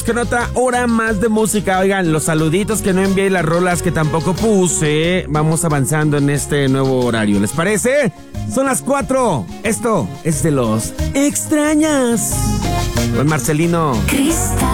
Con otra hora más de música. Oigan, los saluditos que no envié y las rolas que tampoco puse. Vamos avanzando en este nuevo horario. ¿Les parece? Son las 4. Esto es de los Extrañas. Con Marcelino.